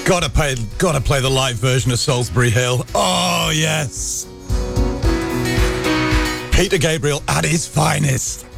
Gotta play the live version of Salisbury Hill. Oh, yes. Peter Gabriel at his finest.